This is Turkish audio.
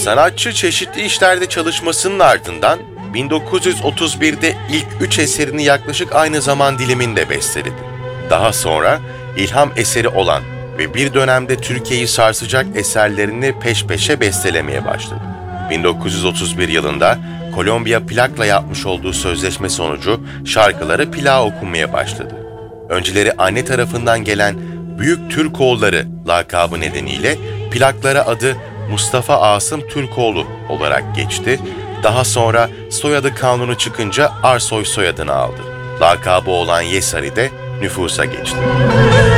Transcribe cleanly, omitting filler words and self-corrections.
Sanatçı çeşitli işlerde çalışmasının ardından 1931'de ilk 3 eserini yaklaşık aynı zaman diliminde besteledi. Daha sonra ilham eseri olan ve bir dönemde Türkiye'yi sarsacak eserlerini peş peşe bestelemeye başladı. 1931 yılında Kolombiya Plak'la yapmış olduğu sözleşme sonucu şarkıları plağa okunmaya başladı. Önceleri anne tarafından gelen Büyük Türkoğulları lakabı nedeniyle plaklara adı Mustafa Asım Türkoğlu olarak geçti. Daha sonra soyadı kanunu çıkınca Arsoy soyadını aldı. Lakabı olan Yesari de nüfusa geçti.